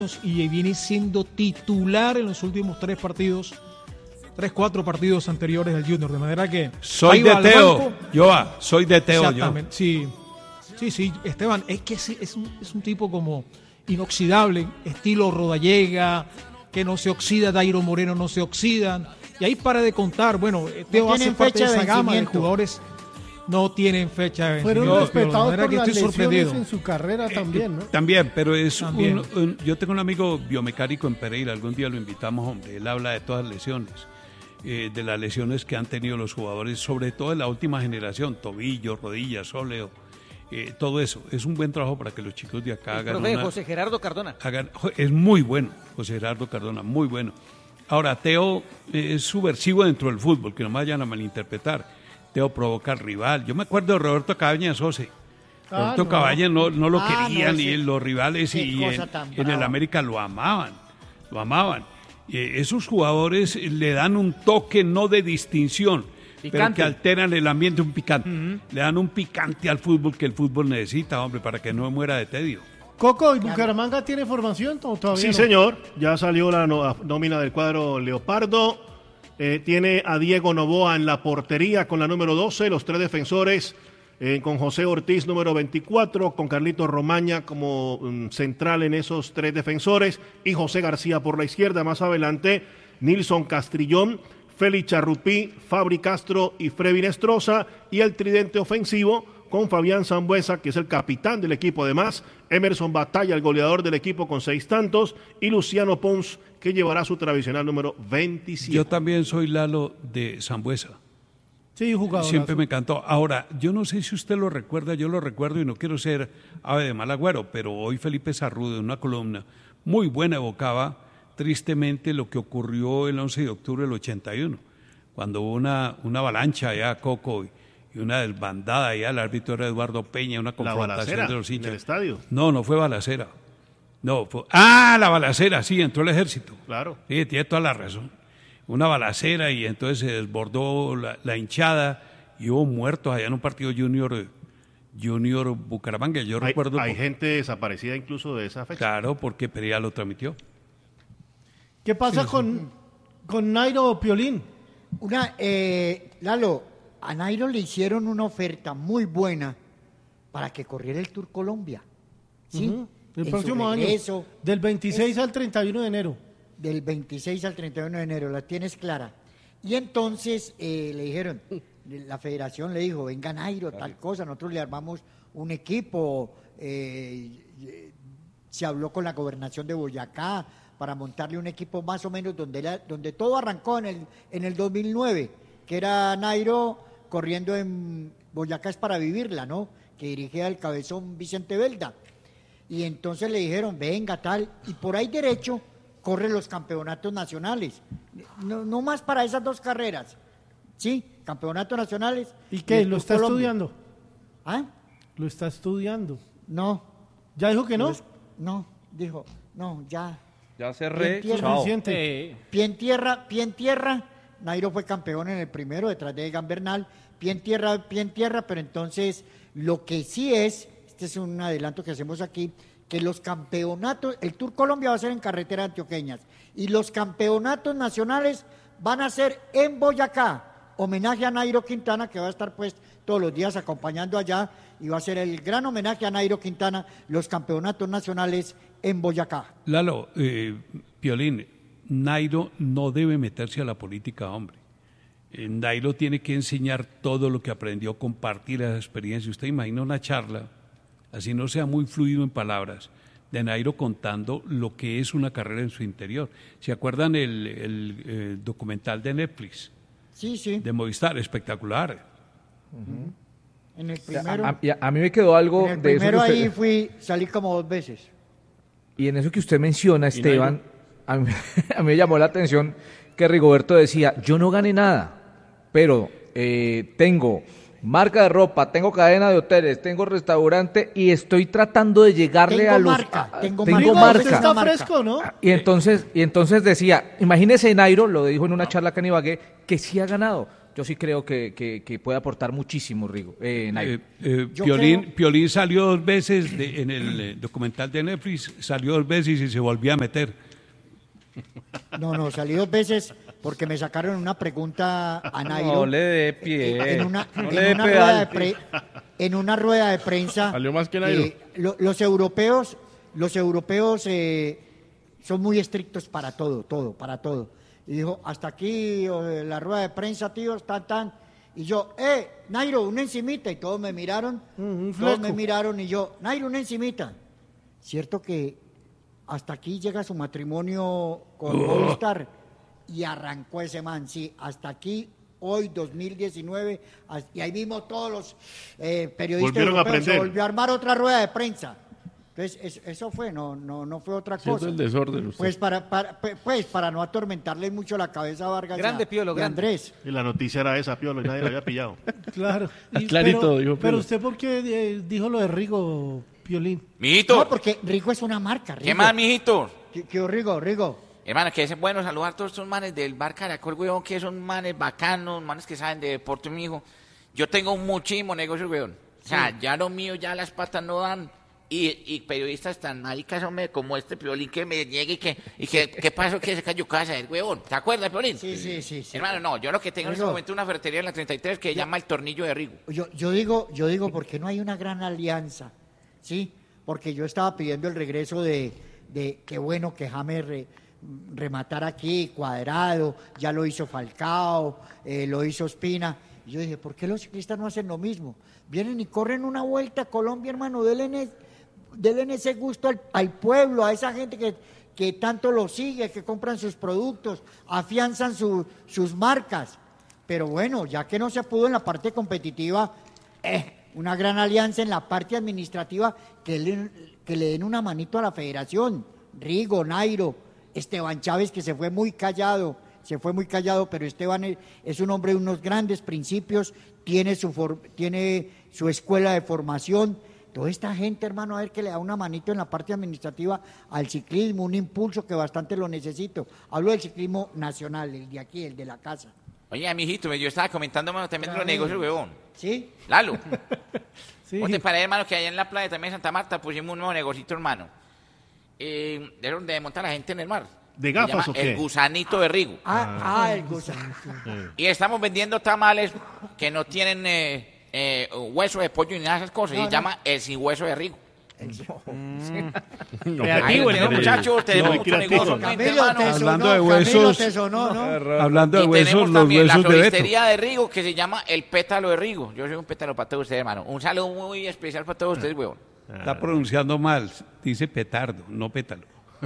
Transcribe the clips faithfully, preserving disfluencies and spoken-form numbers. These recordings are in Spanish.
y viene siendo titular en los últimos tres partidos, tres, cuatro partidos anteriores del Junior, de manera que... Soy de Teo, Joa, soy de Teo yo. Sí, sí, sí, Esteban, es que es, es, un, es un tipo como inoxidable, estilo Rodallega, que no se oxida, Dairo Moreno no se oxidan, y ahí para de contar, bueno, Teo no hace parte de esa gama de jugadores... No tienen fecha de vencimiento. Fueron respetados por que las estoy lesiones en su carrera también, ¿no? Eh, también, pero es también. Un, un, yo tengo un amigo biomecánico en Pereira, algún día lo invitamos, hombre, él habla de todas las lesiones, eh, de las lesiones que han tenido los jugadores, sobre todo en la última generación, tobillo, rodillas, sóleo, eh, todo eso. Es un buen trabajo para que los chicos de acá el hagan profe una, José Gerardo Cardona. Hagan, es muy bueno, José Gerardo Cardona, muy bueno. Ahora, Teo eh, es subversivo dentro del fútbol, que no me vayan a malinterpretar. Teo provoca al rival. Yo me acuerdo de Roberto Cabañas, José. Ah, Roberto no. Cabañas no, no lo ah, querían no, y los rivales y en, en el América lo amaban, lo amaban. Eh, esos jugadores le dan un toque no de distinción, picante, pero que alteran el ambiente, un picante. Uh-huh. Le dan un picante al fútbol que el fútbol necesita, hombre, para que no muera de tedio. Coco, ¿y Bucaramanga tiene formación o todavía Sí, no? señor. Ya salió la no, nómina del cuadro Leopardo. Eh, tiene a Diego Novoa en la portería con la número doce, los tres defensores eh, con José Ortiz número veinticuatro, con Carlito Romaña como um, central en esos tres defensores y José García por la izquierda. Más adelante, Nilson Castrillón, Félix Charrupí, Fabri Castro y Frevin Estroza, y el tridente ofensivo con Fabián Sambuesa, que es el capitán del equipo además, Emerson Batalla, el goleador del equipo con seis tantos, y Luciano Pons, que llevará su tradicional número veintisiete. Yo también soy Lalo de Sambuesa. Sí, jugador. Siempre me encantó. Ahora, yo no sé si usted lo recuerda, yo lo recuerdo y no quiero ser ave de mal agüero, pero hoy Felipe Sarrude, en una columna muy buena, evocaba tristemente lo que ocurrió el once de octubre del ochenta y uno, cuando hubo una, una avalancha allá a Coco y, y una desbandada allá, el árbitro era Eduardo Peña, una confrontación de los hinchas. ¿En el estadio? No, no fue balacera. No, fue... Ah, la balacera, sí, entró el ejército. Claro. Sí, tiene toda la razón. Una balacera y entonces se desbordó la, la hinchada y hubo muertos allá en un partido junior, junior Bucaramanga. Yo hay, recuerdo... Hay por... gente desaparecida incluso de esa fecha. Claro, porque Perea lo transmitió. ¿Qué pasa sí, con, sí. con Nairo Piolín? Una, eh, Lalo, a Nairo le hicieron una oferta muy buena para que corriera el Tour Colombia. ¿Sí? Uh-huh. El en próximo año, del veintiséis al treinta y uno de enero. Del veintiséis al treinta y uno de enero, la tienes clara. Y entonces eh, le dijeron, la federación le dijo, venga Nairo, tal cosa, nosotros le armamos un equipo, eh, se habló con la gobernación de Boyacá para montarle un equipo más o menos donde, la, donde todo arrancó en el, en el dos mil nueve, que era Nairo corriendo en Boyacá es para vivirla, ¿no? Que dirigía el cabezón Vicente Belda. Y entonces le dijeron, venga, tal, y por ahí derecho corre los campeonatos nacionales. No, no más para esas dos carreras, ¿sí? Campeonatos nacionales. ¿Y qué? ¿Lo está Colombia. estudiando? ¿Ah? ¿Lo está estudiando? No. ¿Ya dijo que no? No, dijo, no, ya. Ya cerré, pie en tierra, chao. Eh, pie en tierra, pie en tierra, Nairo fue campeón en el primero, detrás de Egan Bernal, pie en tierra, pie en tierra, pero entonces lo que sí es, este es un adelanto que hacemos aquí, que los campeonatos, el Tour Colombia va a ser en carreteras antioqueñas y los campeonatos nacionales van a ser en Boyacá, homenaje a Nairo Quintana, que va a estar pues todos los días acompañando allá, y va a ser el gran homenaje a Nairo Quintana, los campeonatos nacionales en Boyacá. Lalo, eh, Piolín, Nairo no debe meterse a la política, hombre. Eh, Nairo tiene que enseñar todo lo que aprendió, compartir las experiencias. Usted imagina una charla, así no sea muy fluido en palabras, de Nairo contando lo que es una carrera en su interior. ¿Se acuerdan el, el, el documental de Netflix? Sí, sí. De Movistar, espectacular. Uh-huh. En el primero. A, a, a mí me quedó algo en el de primero eso. Que ahí usted, fui, salí como dos veces. Y en eso que usted menciona, Esteban, a mí, a mí me llamó la atención que Rigoberto decía, yo no gané nada, pero eh, tengo marca de ropa, tengo cadena de hoteles, tengo restaurante y estoy tratando de llegarle tengo a los... Marca, a, tengo, tengo marca. marca. Está fresco, ¿no? Y entonces, y entonces decía, imagínese Nairo, lo dijo en una charla que en Ibagué, que sí ha ganado, Yo sí creo que, que, que puede aportar muchísimo, Rigo. Eh, Nairo. Eh, eh, Yo Piolín, creo- Piolín salió dos veces de- en el eh, documental de Netflix, salió dos veces y se volvió a meter. No, no, salí dos veces porque me sacaron una pregunta a Nairo. No le dé pie. En una, no en le dé una rueda de pedal. pre- en una rueda de prensa. Salió más que Nairo. eh, lo- los europeos, los europeos eh, son muy estrictos para todo, todo, para todo. Y dijo, hasta aquí eh, la rueda de prensa, tíos, tan, tan. Y yo, eh, Nairo, una encimita. Y todos me miraron, Mm, un todos fleco. me miraron y yo, Nairo, una encimita. Cierto que hasta aquí llega su matrimonio con Movistar y arrancó ese man, sí, hasta aquí, hoy dos mil diecinueve, as- y ahí mismo todos los eh, periodistas Volvieron a europeos, se aprender. volvió a armar otra rueda de prensa. Entonces, es- eso fue, no, no, no fue otra Siendo cosa. el desorden usted. Pues para, para, pe- pues para no atormentarle mucho la cabeza a Vargas y a- Grande, Piolo, y a grande. Andrés. Y la noticia era esa, Piolo, y nadie la había pillado. Claro. Y- Clarito, pero, dijo pero Piolo. usted, ¿por qué eh, dijo lo de Rigo, Piolín? Mijito, No, porque Rigo es una marca, Rigo. ¿qué más, mijito? ¿Qué, qué Rigo, Rigo? Hermano, que es bueno saludar a todos estos manes del bar Caracol, weón, que son manes bacanos, manes que saben de deporte, mijo. Yo tengo muchísimo negocio, weón. O sea, ya lo mío, ya las patas no dan. Y, y periodistas tan maricas, hombre, como este Piolín que me llegue y que, y que, ¿qué pasó? Que se cayó casa, el weón. ¿Te acuerdas, Piolín? Sí, sí, sí, sí. Hermano, no, yo lo que tengo en este Rigo. momento es una ferretería en la treinta y tres que se llama El Tornillo de Rigo. Yo, yo digo, yo digo, porque no hay una gran alianza, ¿sí? Porque yo estaba pidiendo el regreso de, de qué bueno que James re- rematar aquí, Cuadrado, ya lo hizo Falcao, eh, lo hizo Espina. Y yo dije, ¿por qué los ciclistas no hacen lo mismo? Vienen y corren una vuelta a Colombia, hermano, denle, denle ese gusto al, al pueblo, a esa gente que, que tanto lo sigue, que compran sus productos, afianzan su- sus marcas. Pero bueno, ya que no se pudo en la parte competitiva, eh, una gran alianza en la parte administrativa, que le, que le den una manito a la federación. Rigo, Nairo, Esteban Chávez, que se fue muy callado, se fue muy callado, pero Esteban es, es un hombre de unos grandes principios, tiene su, for- tiene su escuela de formación. Toda esta gente, hermano, a ver que le da una manito en la parte administrativa al ciclismo, un impulso que bastante lo necesito. Hablo del ciclismo nacional, el de aquí, el de la casa. Oye, mijito, yo estaba comentando, hermano, también de los Claro. negocios, weón. ¿Sí? Lalo, Sí. ¿cómo te parece, hermano, que allá en la playa también de Santa Marta pusimos un nuevo negocito, hermano? Eh, de donde monta la gente en el mar. ¿De Se gafas llama o qué? El Gusanito de Rigo. Ah, ah, el gusano. Y estamos vendiendo tamales que no tienen eh, eh, hueso de pollo ni nada de esas cosas. No, y no. se llama El Sin Hueso de Rigo. No, Ahí pero- lo tenemos, muchachos. Tenemos muy mucho creativo. negocio, gente, Camilo, te hermano. sonó, Hablando de Camilo, huesos. te sonó, ¿no? Hablando de Y huesos, tenemos los también la huesos de Beto. floristería de Rigo que se llama El Pétalo de Rigo. Yo soy un pétalo para todos ustedes, hermano. Un saludo muy especial para todos ustedes, huevón. Está pronunciando mal, dice petardo, no pétalo.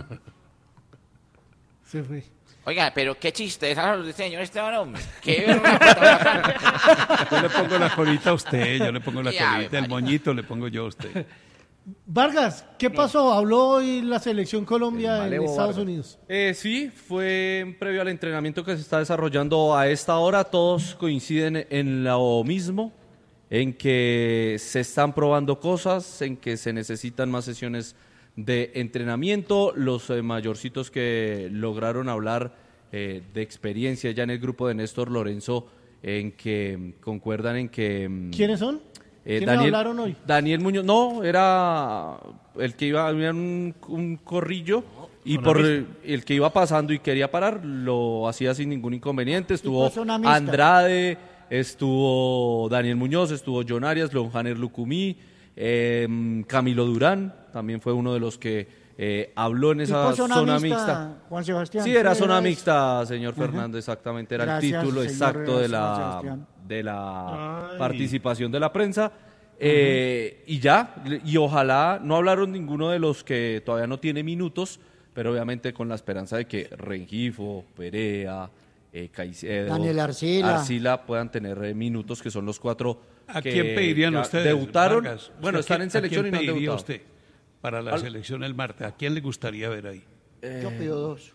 Se fue. Oiga, pero qué chiste, esa los de este señor Esteban, hombre. Qué vergüenza. Yo le pongo la colita a usted, yo le pongo la Ya, colita, el María. moñito le pongo yo a usted. Vargas, ¿qué pasó? Habló hoy la selección Colombia en malevo Estados Vargas. Unidos. Eh, sí, fue previo al entrenamiento que se está desarrollando a esta hora. Todos coinciden en lo mismo, en que se están probando cosas, en que se necesitan más sesiones de entrenamiento. Los eh, mayorcitos que lograron hablar eh, de experiencia ya en el grupo de Néstor Lorenzo, en que mm, concuerdan en que... mm, ¿Quiénes son? eh, ¿Quiénes Daniel, hablaron hoy? Daniel Muñoz, no, era el que iba, había un, un corrillo y por el, el que iba pasando y quería parar, lo hacía sin ningún inconveniente. Estuvo sonamista. Andrade, estuvo Daniel Muñoz, estuvo John Arias, Leon Janer Lucumí, eh, Camilo Durán, también fue uno de los que eh, habló en esa Tipo zona zona mixta, mixta. Juan Sebastián. Sí, era Sí, zona era mixta, señor Fernando, exactamente, era Gracias, el título señor exacto de Juan la, Sebastián. de la Ay. participación de la prensa. Eh, y ya, y ojalá no hablaron ninguno de los que todavía no tiene minutos, pero obviamente con la esperanza de que Rengifo, Perea, eh, Caicedo, Daniel Arcila. Arcila puedan tener eh, minutos, que son los cuatro ¿A que quién pedirían ya ustedes? debutaron. Vargas? Bueno, ¿Usted a están en quién- selección ¿a y quién no han pediría debutado. usted para la Al- selección el martes? ¿A quién le gustaría ver ahí? Yo pido dos.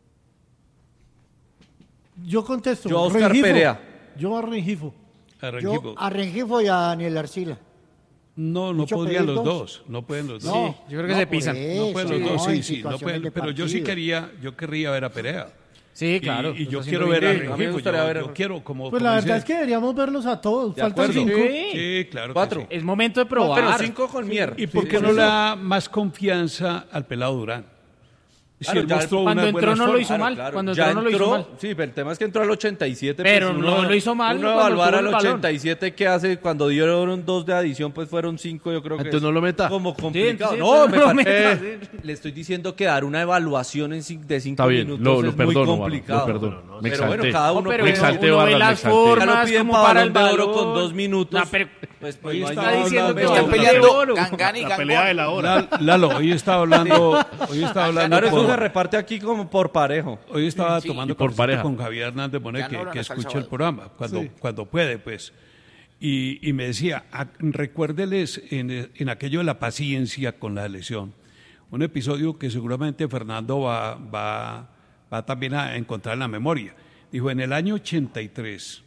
Yo contesto. Yo a Oscar Rengifo. Perea. Yo a Rengifo. A Yo Rengifo. a Rengifo y a Daniel Arcila. No, no ¿Mucho podrían pedir los dos? dos, no pueden los dos. No, yo creo que no, se por pisan. eso, No pueden los dos, no, sí, en sí, no situaciones pueden, de pero yo sí partido. quería, yo querría ver a Perea. Sí, claro. Y, y yo está quiero haciendo ver a bien. A mí me Rengifo, gustaría yo, ver a- yo quiero como... Pues como la dice- verdad es que deberíamos verlos a todos. De Faltan acuerdo. cinco. Sí. Sí, claro que Cuatro. sí. Es momento de No, probar. pero cinco con Mier. ¿Y por Sí, qué sí, no sí. le da más confianza al pelado Durán? Si Claro, él ya mostró cuando unas entró buenas no lo formas. hizo mal. Cuando Ya entró no lo hizo mal. Sí, pero el tema es que entró al ochenta y siete. Pero pues, no lo hizo mal Uno cuando evaluar tuvo al el balón. ochenta y siete que hace cuando dieron dos de adición, pues fueron cinco, yo creo que Entonces es no lo meta. como complicado. Sí, no, sí, me no lo parece- meta, sí. Le estoy diciendo que dar una evaluación en cin- de cinco Está bien, minutos lo- lo es perdono, muy Vargas, complicado. lo perdono. Me Pero bueno, exalté. cada No, uno pero me puede- exalté, uno ve Vargas, me las exalté. Ya formas, lo piden cómo para para el Balón de Oro balón. con dos minutos. No, pero Pues, pues, Hoy no hay está nada. diciendo que hablando- Están no, peleando de oro. Gangán y La Gangón. pelea de la hora. La- Lalo, hoy estaba hablando, hoy estaba hablando, Claro, eso con- se reparte aquí como por parejo. hoy estaba Sí. tomando Y por cafecito pareja. con Javier Hernández Bonet, Ya que, no hablan que hasta el escucha el sábado. programa, cuando, cuando puede, pues. Y, y me decía, "Ah, recuérdeles en, en aquello de la paciencia con la elección, un episodio que seguramente Fernando va, va, va también a encontrar en la memoria. Dijo, en el año ochenta y tres,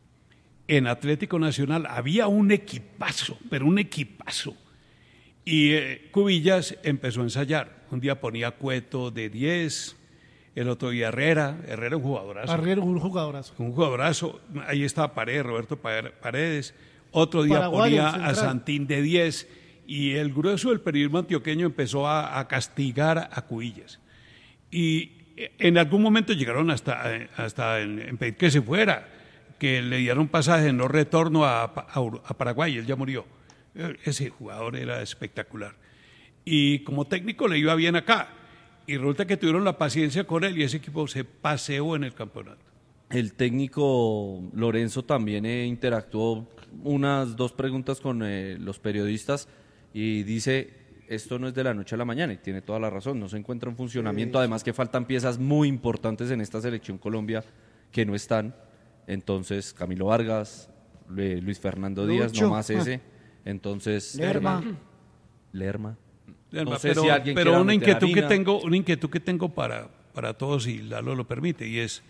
en Atlético Nacional había un equipazo, pero un equipazo. Y eh, Cubillas empezó a ensayar. Un día ponía Cueto de diez, el otro día Herrera, Herrera un jugadorazo. Arriero, un jugadorazo. Un jugadorazo, ahí estaba Paredes, Roberto Pa- Paredes. Otro día Paraguayo, ponía a central. Santín de diez y el grueso del periodismo antioqueño empezó a, a castigar a Cubillas. Y en algún momento llegaron hasta, eh, hasta en, en pedir que se fuera, que le dieron pasaje de no retorno a, Pa- a Ur- a Paraguay, él ya murió. Eh, Ese jugador era espectacular. Y como técnico le iba bien acá. Y resulta que tuvieron la paciencia con él y ese equipo se paseó en el campeonato. El técnico Lorenzo también eh, interactuó unas dos preguntas con eh, los periodistas y dice, esto no es de la noche a la mañana y tiene toda la razón, no se encuentra en funcionamiento, además que faltan piezas muy importantes en esta selección Colombia que no están, entonces Camilo Vargas, eh, Luis Fernando Díaz, Lucho. no más ese, entonces... Lerma. Lerma. Lerma, No sé pero si alguien pero quiera una meter inquietud que harina. tengo, una inquietud que tengo para, para todos, si Lalo lo permite, y es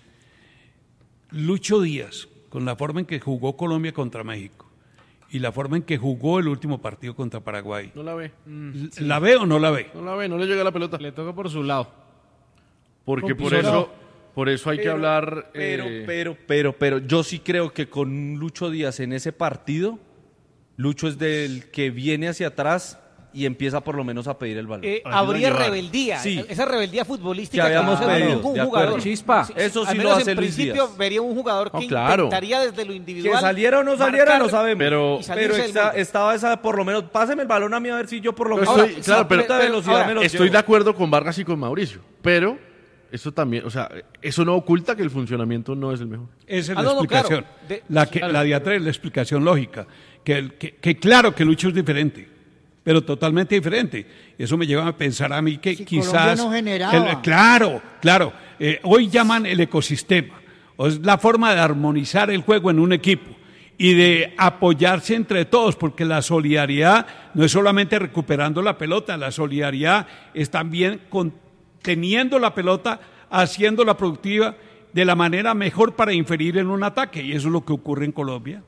Lucho Díaz, con la forma en que jugó Colombia contra México y la forma en que jugó el último partido contra Paraguay. No la ve. ¿La ve o no la ve? No la ve, no le llega la pelota. Le toca por su lado. Porque por Pisotado. eso, por eso hay que Pero, hablar. Pero, eh, pero, pero, pero, yo sí creo que con Lucho Díaz en ese partido, Lucho es del que viene hacia atrás y empieza por lo menos a pedir el balón. Eh, Ayuda a habría llevar. rebeldía, Sí. esa rebeldía futbolística Que habíamos no se ve en pedido, ningún de acuerdo. jugador. Chispa. Sí, Eso sí al lo menos hace en Luis principio Díaz. vería un jugador que No, claro. intentaría desde lo Que individual saliera o no saliera, marcar no sabemos. Pero- y salirse Pero del está- mundo. estaba esa, por lo menos, páseme el balón a mí a ver si yo por lo Pero menos estoy- claro, a pero- punta pero- velocidad ahora, me lo Estoy llevo. de acuerdo con Vargas y con Mauricio, pero eso también, o sea, eso no oculta que el funcionamiento no es el mejor. Esa es Ah, la no, no, claro. explicación. De- la, que, la de atrás es la explicación lógica. Que, el- que, que claro que Lucho es diferente, pero totalmente diferente. Eso me lleva a pensar a mí que Si quizás... Colombia no generaba. el- claro, claro. Eh, hoy llaman el ecosistema. O es la forma de armonizar el juego en un equipo y de apoyarse entre todos, porque la solidaridad no es solamente recuperando la pelota, la solidaridad es también con- teniendo la pelota, haciéndola productiva de la manera mejor para inferir en un ataque, y eso es lo que ocurre en Colombia.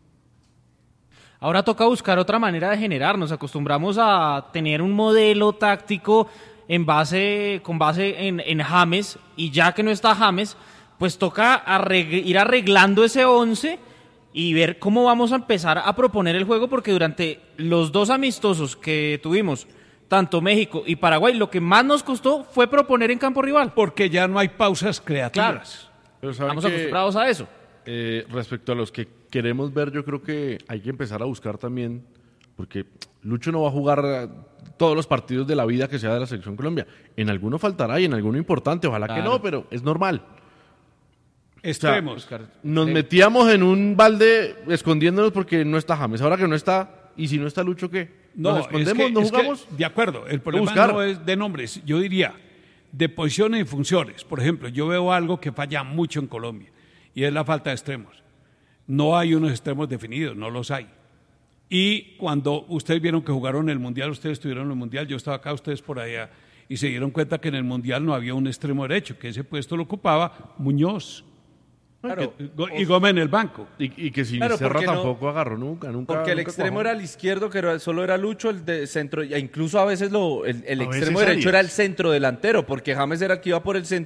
Ahora toca buscar otra manera de generar. Nos acostumbramos a tener un modelo táctico en base, con base en, en James, y ya que no está James, pues toca arreg- ir arreglando ese once y ver cómo vamos a empezar a proponer el juego, porque durante los dos amistosos que tuvimos, tanto México y Paraguay, lo que más nos costó fue proponer en campo rival. Porque ya no hay pausas creativas. Pero ¿saben Estamos qué? acostumbrados a eso. Eh, respecto a los que queremos ver, yo creo que hay que empezar a buscar también, porque Lucho no va a jugar eh, todos los partidos de la vida que sea de la Selección Colombia. En alguno faltará y en alguno importante, ojalá que Claro. no, pero es normal. Extremos. Nos metíamos en un balde escondiéndonos porque no está James. Ahora que no está, y si no está Lucho, ¿qué? No, ¿Nos escondemos? es que- ¿No es que, jugamos? de acuerdo, el problema buscar. no es de nombres, yo diría de posiciones y funciones. Por ejemplo, yo veo algo que falla mucho en Colombia y es la falta de extremos. No hay unos extremos definidos, no los hay. Y cuando ustedes vieron que jugaron el Mundial, ustedes estuvieron en el Mundial, yo estaba acá, ustedes por allá, y se dieron cuenta que en el Mundial no había un extremo derecho, que ese puesto lo ocupaba Muñoz. Claro. Que- y Gómez en el banco. Y, y que sin Claro, Serra porque no- tampoco agarró nunca, nunca. Porque el nunca extremo cuajó. era el izquierdo, que era- solo era Lucho, el de centro, e incluso a veces lo, el, el A extremo veces derecho Arias. era el centro delantero, porque James era el que iba por el centro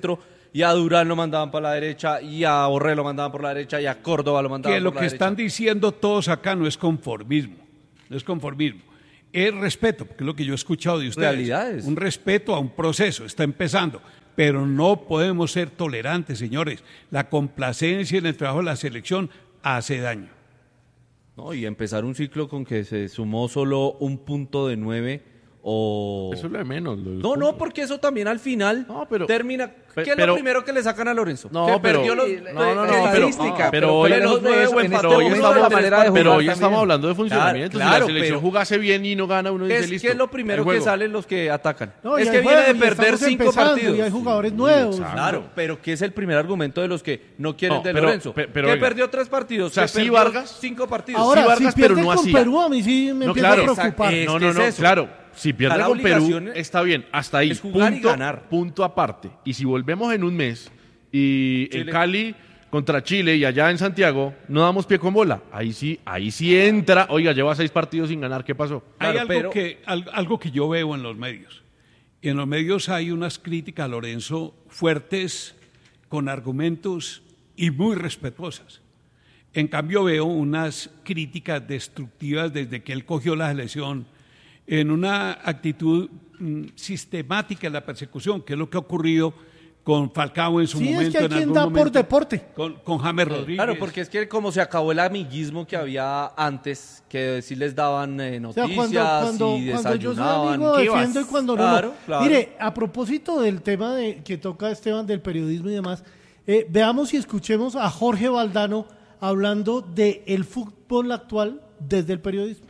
y a Durán lo mandaban para la derecha, y a Borré lo mandaban por la derecha, y a Córdoba lo mandaban Que por lo la que derecha. están diciendo todos acá no es conformismo, no es conformismo. Es respeto, porque es lo que yo he escuchado de ustedes. Realidades. Un respeto a un proceso, está empezando. Pero no podemos ser tolerantes, señores. La complacencia en el trabajo de la selección hace daño. No, y empezar un ciclo con que se sumó solo un punto de nueve o... Eso es lo de menos. lo del No, punto. no, porque eso también al final No, pero- termina... pe- ¿Qué es pero- lo primero que le sacan a Lorenzo? No, que pero- perdió los... No, no, no, eh, pero, estadística, pero, pero hoy, lejos de pero, eso, en pero este hoy momento estamos, la manera de pero jugar hoy también. estamos hablando de funcionamiento. Claro, si la claro, selección pero- jugase bien y no gana, uno ¿Qué dice es, listo. qué es lo primero el que juego. salen los que atacan? No, y es hay que viene juego, de y perder estamos cinco empezando, partidos. y hay jugadores nuevos. Claro, pero ¿qué es el primer argumento de los que no quieren No, de pero- Lorenzo? pe- pero que oiga. perdió tres partidos, O sea, que sí, perdió Vargas. cinco partidos. Ahora, Sí, Vargas, si pierde pero no con hacía. Perú, a mí sí me No, empieza claro. a preocupar. Es No, que no, es no, eso. claro. Si pierde La con Perú, obligación está bien, hasta ahí. es jugar y punto, ganar. punto aparte. Y si volvemos en un mes y en Chile. Cali contra Chile y allá en Santiago no damos pie con bola, ahí sí, ahí sí entra. Oiga, lleva seis partidos sin ganar, ¿qué pasó? Hay Claro, algo, pero- que, al- algo que yo veo en los medios. En los medios hay unas críticas a Lorenzo fuertes, con argumentos y muy respetuosas. En cambio veo unas críticas destructivas desde que él cogió la selección en una actitud mm, sistemática en la persecución, que es lo que ha ocurrido con Falcao en su Sí, es momento. que hay en quien algún da por momento, deporte. Con, con James Rodríguez. Claro, porque es que como se acabó el amiguismo que había antes, que sí les daban eh, O sea, noticias cuando, cuando, y cuando yo soy desayunaban. amigo ¿Qué defiendo vas? y cuando no, Claro, no. claro. Mire, a propósito del tema de, que toca Esteban del periodismo y demás, eh, veamos y escuchemos a Jorge Valdano hablando del fútbol actual desde el periodismo.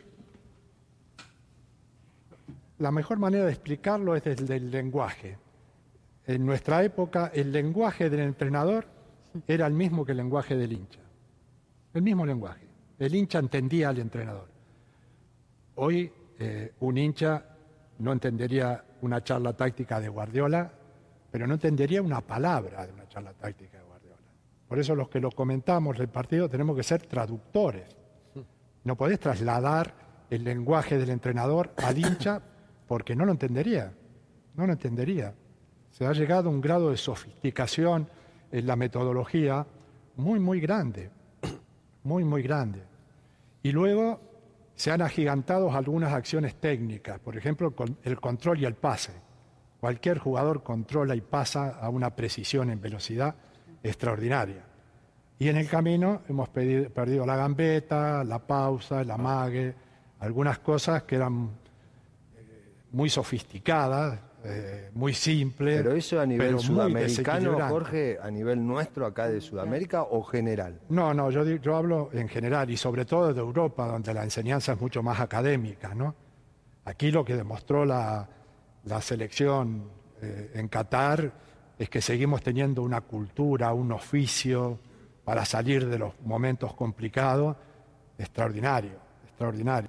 La mejor manera de explicarlo es desde el lenguaje. En nuestra época, el lenguaje del entrenador era el mismo que el lenguaje del hincha. El mismo lenguaje. El hincha entendía al entrenador. Hoy, eh, un hincha no entendería una charla táctica de Guardiola, pero no entendería una palabra de una charla táctica de Guardiola. Por eso los que lo comentamos del partido tenemos que ser traductores. No podés trasladar el lenguaje del entrenador al hincha porque no lo entendería, no lo entendería. Se ha llegado a un grado de sofisticación en la metodología muy, muy grande, muy, muy grande. Y luego se han agigantado algunas acciones técnicas, por ejemplo, el control y el pase. Cualquier jugador controla y pasa a una precisión en velocidad extraordinaria. Y en el camino hemos pedido, perdido la gambeta, la pausa, el amague, algunas cosas que eran eh, muy sofisticadas, eh, muy simples. Pero eso a nivel pero muy sudamericano, desequilibrantes. Jorge, a nivel nuestro acá de Sudamérica o general. No, no, yo, di- yo hablo en general y sobre todo de Europa, donde la enseñanza es mucho más académica, ¿no? Aquí lo que demostró la, la selección eh, en Qatar es que seguimos teniendo una cultura, un oficio para salir de los momentos complicados extraordinario, extraordinario.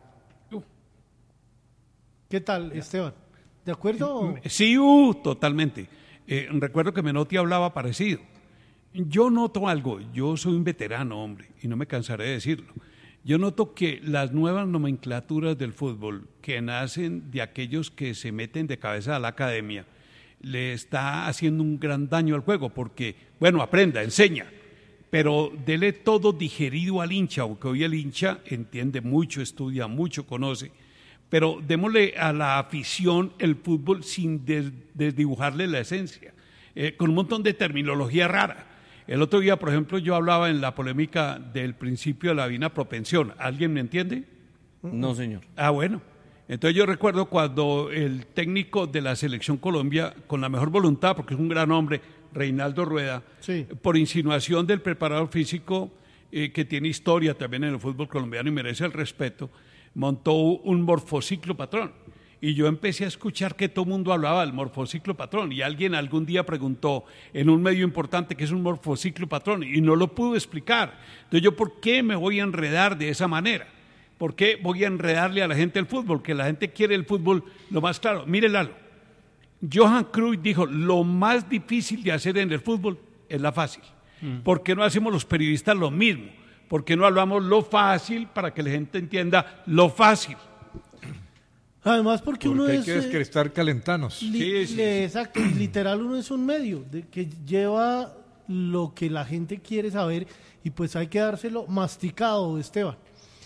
¿Qué tal, Esteban? ¿De acuerdo? Sí, uh, totalmente. Eh, recuerdo que Menotti hablaba parecido. Yo noto algo, yo soy un veterano, hombre, y no me cansaré de decirlo. Yo noto que las nuevas nomenclaturas del fútbol que nacen de aquellos que se meten de cabeza a la academia, le está haciendo un gran daño al juego, porque, bueno, aprenda, enseña, pero dele todo digerido al hincha, aunque hoy el hincha entiende mucho, estudia mucho, conoce, pero démosle a la afición el fútbol sin des- desdibujarle la esencia, eh, con un montón de terminología rara. El otro día, por ejemplo, yo hablaba en la polémica del principio de la divina propensión. ¿Alguien me entiende? No, señor. Ah, bueno. Entonces yo recuerdo cuando el técnico de la Selección Colombia, con la mejor voluntad, porque es un gran hombre, Reinaldo Rueda, Sí. por insinuación del preparador físico, eh, que tiene historia también en el fútbol colombiano y merece el respeto, montó un morfociclo patrón. Y yo empecé a escuchar que todo el mundo hablaba del morfociclo patrón y alguien algún día preguntó en un medio importante qué es un morfociclo patrón y no lo pudo explicar. Entonces yo, ¿por qué me voy a enredar de esa manera? ¿Por qué voy a enredarle a la gente el fútbol? Que la gente quiere el fútbol lo más claro. Mire, Lalo, Johan Cruyff dijo, lo más difícil de hacer en el fútbol es la fácil. ¿Por qué no hacemos los periodistas lo mismo? ¿Por qué no hablamos lo fácil para que la gente entienda lo fácil? Además porque, Porque uno hay es... que, es que eh, estar calentanos. li- Sí, sí, le- sí. Exacto, y literal uno es un medio de que lleva lo que la gente quiere saber y pues hay que dárselo masticado, Esteban.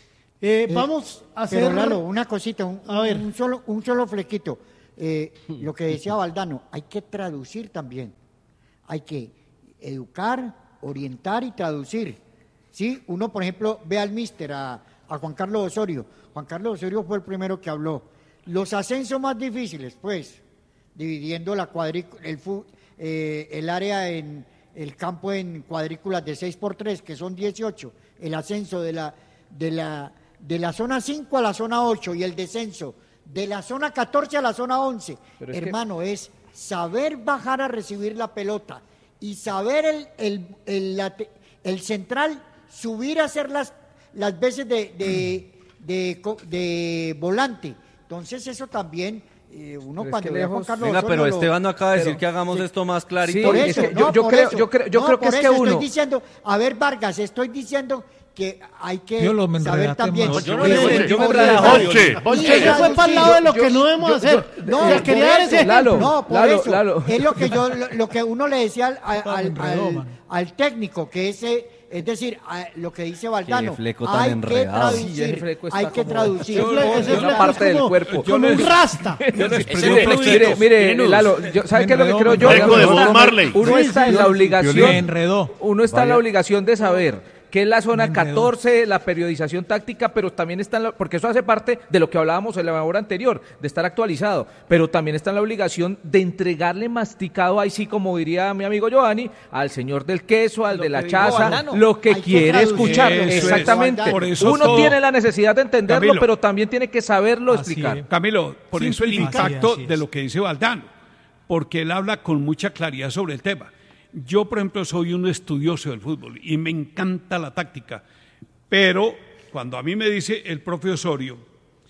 Eh, Eh, vamos a hacer... Pero Lalo, una cosita, un, A ver. un solo, un solo flequito. Eh, lo que decía Valdano, hay que traducir también. Hay que educar, orientar y traducir. ¿Sí? Uno, por ejemplo, ve al míster, a, a Juan Carlos Osorio. Juan Carlos Osorio fue el primero que habló. Los ascensos más difíciles, pues, dividiendo la cuadrícula, el, fu- eh, el área en el campo en cuadrículas de seis por tres, que son dieciocho, el ascenso de la, de la, de la zona cinco a la zona ocho y el descenso de la zona catorce a la zona once. Pero es que- Hermano, es saber bajar a recibir la pelota y saber el, el, el, late- el central subir a hacer las, las veces de, de, de, co- de volante. Entonces eso también, eh, uno Pero es cuando que ve a Juan lejos- Carlos Venga, Osorio pero lo- Esteban no acaba de decir pero- que hagamos sí. esto más clarito. Sí, por es eso, que yo- no, yo por creo- eso. yo creo- yo No, creo que por es eso que uno- estoy diciendo, a ver, Vargas, estoy diciendo que hay que Yo lo me saber enredaste también. más. Yo no que- le- que- yo me que- enredé. Ponche, y ponche. Eso fue para el lado de lo que no debemos hacer. No, O sea, por quería dar eso. ese Lalo, No, por Lalo, eso. Lalo. Es lo que yo, lo, lo que uno le decía al, al, al- enredó, al- man. al técnico, que ese, es decir, a- lo que dice Valdano, Qué fleco tan hay que enredado. Sí, ese traducir, fleco está hay que como- traducir. Ese fle- ese Una fleco parte es del como- cuerpo. como un rasta. Mire, Ese mire, fleco- mire, nudos. Lalo, yo- ¿sabe qué es lo que creo yo? Fleco de Uno Bob está- Marley. Uno está en la Me obligación, enredó. uno está en la obligación de saber qué es la zona Me enredó. catorce, la periodización táctica, pero también está en la, porque eso hace parte de lo que hablábamos en la hora anterior, de estar actualizado, pero también está en la obligación de entregarle masticado, ahí sí, como diría mi amigo Giovanni, al señor del queso, al de la dijo chaza, Valdano. lo que Hay que quiere traducir. escuchar. Eso es. Exactamente. Por eso Uno todo- tiene la necesidad de entenderlo, Camilo. pero también tiene que saberlo Así explicar. es. Camilo, por eso el Simplificar. impacto Así es. de lo que dice Valdano, porque él habla con mucha claridad sobre el tema. Yo, por ejemplo, soy un estudioso del fútbol y me encanta la táctica, pero cuando a mí me dice el profe Osorio,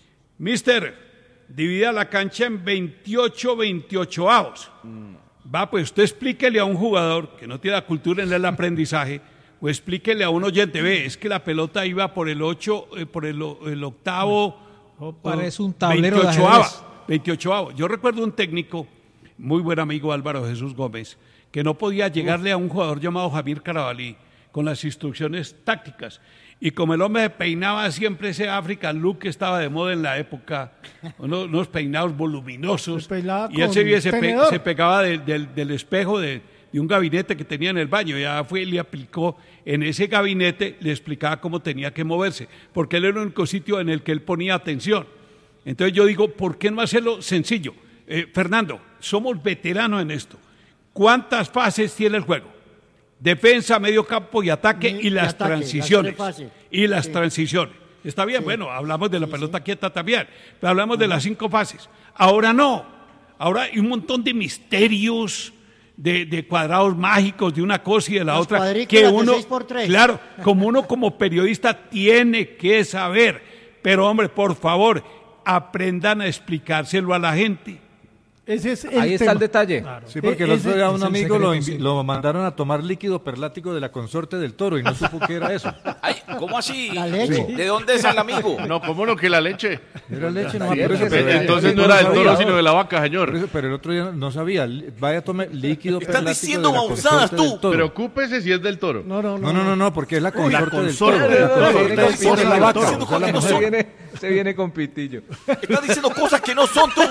mister, divida la cancha en veintiocho, veintiocho avos. Va, pues usted explíquele a un jugador que no tiene la cultura en el aprendizaje, o explíquele a un oyente, ve, es que la pelota iba por el ocho, eh, por el, o- el octavo, Oh, parece un tablero de veintiocho ajedrez. veintiocho. Yo recuerdo un técnico, muy buen amigo Álvaro Jesús Gómez, que no podía llegarle a un jugador llamado Javier Carabalí con las instrucciones tácticas. Y como el hombre peinaba siempre ese African look que estaba de moda en la época, unos, unos peinados voluminosos, Se peinaba y él se, con vi- se, pe- tenedor. se pegaba de- del- del espejo de, de un gabinete que tenía en el baño. Ya fue y le aplicó en ese gabinete, le explicaba cómo tenía que moverse, porque él era el único sitio en el que él ponía atención. Entonces yo digo, ¿por qué no hacerlo sencillo? Eh, Fernando, somos veteranos en esto. ¿Cuántas fases tiene el juego? Defensa, medio campo y ataque Y- y, las y ataque, las transiciones. tres fases. Y las Sí. transiciones. Está bien, bueno, hablamos de la pelota quieta también, pero hablamos de las cinco fases. Ahora no. Ahora hay un montón de misterios, de, de cuadrados mágicos de una cosa y de la Las otra. cuadrículas Que de uno, seis por tres. claro, como uno como periodista tiene que saber. Pero hombre, por favor, aprendan a explicárselo a la gente. Ese es el Ahí está tema. el detalle. Sí, porque E- el otro ese- día un es el amigo lo, secreto, invi- sí. lo mandaron a tomar líquido perlático de la consorte del toro y no supo qué era eso. Ay, ¿cómo así? La leche. ¿De dónde es el amigo? No, ¿cómo no? Que la leche. Era leche, no, Sí, pero ese ese- es el- Entonces no no era del sabía. toro, sino de la vaca, Por señor. eso- Pero el otro día no sabía. Li- Vaya a tomar líquido Estás perlático diciendo de la babosadas, consorte tú. del toro. Preocúpese si es del toro. No, no, No, no, no, no, porque es la consorte del consorte. toro. Claro, La no, no, consorte no, del no, toro es no, la no, vaca. no, o sea, no, la no, Se mujer- viene, se viene con pitillo. Estás diciendo cosas que no son tú.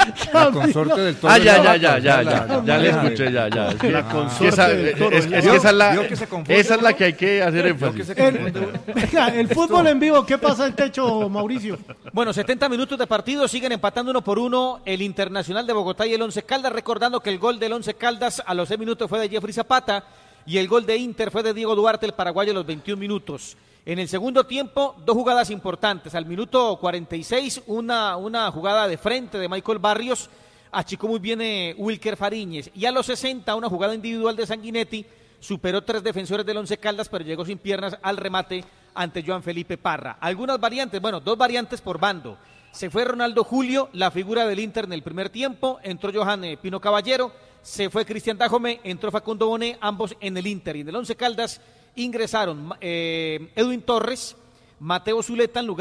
La consorte del toro Ah, es ya, la ya, vaca, ya, o sea, ya, la- ya, ya le escuché, ya, ya. Es que- La que consorte esa, del toro, es, es ¿no? que esa es la, Vio que se confunde esa es la uno. que hay que hacer Vio que énfasis. se El, confunde uno. venga, el fútbol en vivo, ¿qué pasa en techo, Mauricio? Bueno, setenta minutos de partido, siguen empatando uno por uno el Internacional de Bogotá y el Once Caldas, recordando que el gol del Once Caldas a los seis minutos fue de Jeffrey Zapata y el gol de Inter fue de Diego Duarte, el paraguayo, a los veintiún minutos. En el segundo tiempo, dos jugadas importantes. Al minuto cuarenta y seis, una, una jugada de frente de Michael Barrios, achicó muy bien eh, Wilker Fariñez. Y a los sesenta, una jugada individual de Sanguinetti, superó tres defensores del Once Caldas, pero llegó sin piernas al remate ante Joan Felipe Parra. Algunas variantes, bueno, dos variantes por bando. Se fue Ronaldo Julio, la figura del Inter en el primer tiempo, entró Johan eh, Pino Caballero, se fue Cristian Dajome, entró Facundo Bonet, ambos en el Inter. Y en el Once Caldas ingresaron eh, Edwin Torres, Mateo Zuleta en lugar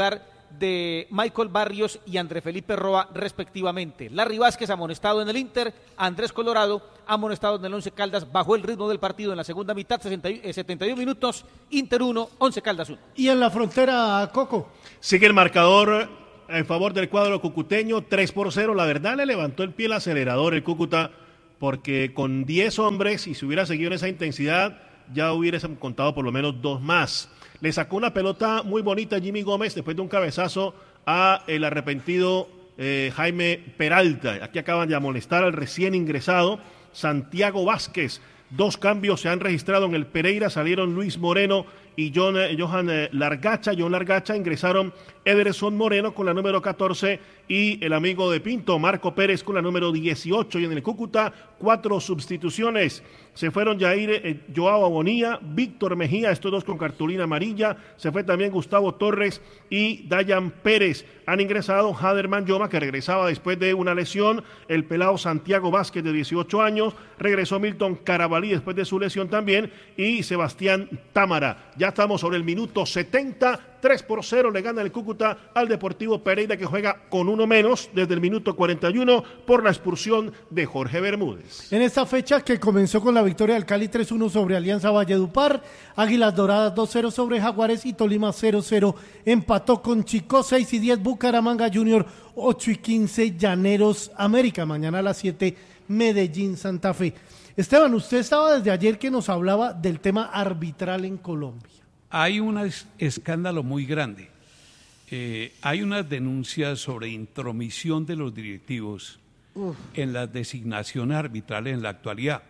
de Michael Barrios y André Felipe Roa respectivamente. Larry Vázquez amonestado en el Inter, Andrés Colorado amonestado en el Once Caldas, bajó el ritmo del partido en la segunda mitad, sesenta, setenta y uno minutos, Inter uno, Once Caldas uno. Y en la frontera, Coco. Sigue el marcador en favor del cuadro cucuteño, tres por cero, la verdad le levantó el pie el acelerador el Cúcuta, porque con diez hombres, y si hubiera seguido en esa intensidad, ya hubiera contado por lo menos dos más. Le sacó una pelota muy bonita Jimmy Gómez después de un cabezazo a el arrepentido eh, Jaime Peralta. Aquí acaban de amonestar al recién ingresado Santiago Vázquez. Dos cambios se han registrado en el Pereira, salieron Luis Moreno y John, eh, Johan eh, Largacha. John Largacha, ingresaron Ederson Moreno con la número catorce y el amigo de Pinto, Marco Pérez, con la número dieciocho. Y en el Cúcuta, cuatro sustituciones. Se fueron Jair eh, Joao Abonía, Víctor Mejía, estos dos con cartulina amarilla. Se fue también Gustavo Torres y Dayan Pérez. Han ingresado Haderman Yoma, que regresaba después de una lesión. El pelado Santiago Vázquez, de dieciocho años. Regresó Milton Carabalí después de su lesión también. Y Sebastián Támara. Ya estamos sobre el minuto setenta. tres por cero le gana el Cúcuta al Deportivo Pereira, que juega con uno menos desde el minuto cuarenta y uno por la expulsión de Jorge Bermúdez. En esta fecha, que comenzó con la victoria del Cali tres uno sobre Alianza Valledupar, Águilas Doradas dos cero sobre Jaguares y Tolima cero cero empató con Chicó. Seis y diez Bucaramanga Junior, ocho y quince Llaneros América. Mañana a las siete Medellín Santa Fe. Esteban, usted estaba desde ayer que nos hablaba del tema arbitral en Colombia. Hay un es- escándalo muy grande. Eh, hay unas denuncias sobre intromisión de los directivos Uf. en las designaciones arbitrales en la actualidad.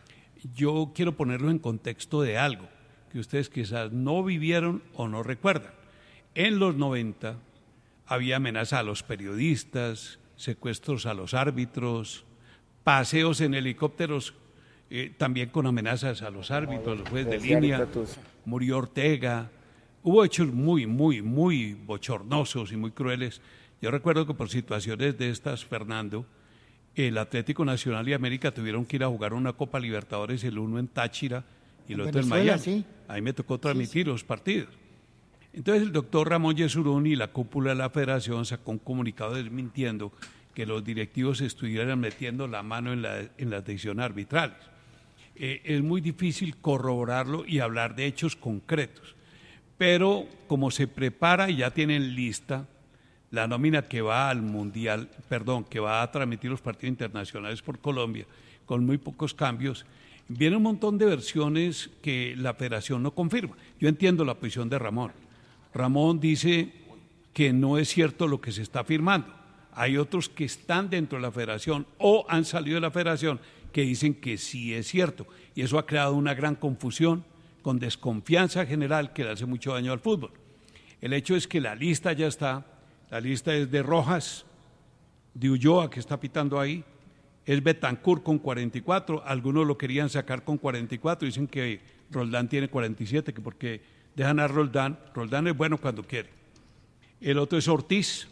Yo quiero ponerlo en contexto de algo que ustedes quizás no vivieron o no recuerdan. En los noventa había amenaza a los periodistas, secuestros a los árbitros, paseos en helicópteros, eh, también con amenazas a los árbitros, a los jueces de línea. Murió Ortega. Hubo hechos muy, muy, muy bochornosos y muy crueles. Yo recuerdo que por situaciones de estas, Fernando, el Atlético Nacional y América tuvieron que ir a jugar una Copa Libertadores, el uno en Táchira y el otro en Miami. Sí. Ahí me tocó transmitir sí, sí. los partidos. Entonces el doctor Ramón Yesurún y la cúpula de la federación sacó un comunicado desmintiendo que los directivos estuvieran metiendo la mano en, la, en las decisiones arbitrales. Eh, es muy difícil corroborarlo y hablar de hechos concretos, pero como se prepara y ya tienen lista la nómina que va al Mundial, perdón, que va a transmitir los partidos internacionales por Colombia, con muy pocos cambios, viene un montón de versiones que la federación no confirma. Yo entiendo la posición de Ramón. Ramón dice que no es cierto lo que se está afirmando. Hay otros que están dentro de la federación o han salido de la federación que dicen que sí es cierto. Y eso ha creado una gran confusión, con desconfianza general que le hace mucho daño al fútbol. El hecho es que la lista ya está. La lista es de Rojas, de Ulloa, que está pitando ahí, es Betancur con cuarenta y cuatro, algunos lo querían sacar con cuarenta y cuatro, dicen que Roldán tiene cuarenta y siete, que porque dejan a Roldán, Roldán es bueno cuando quiere. El otro es Ortiz,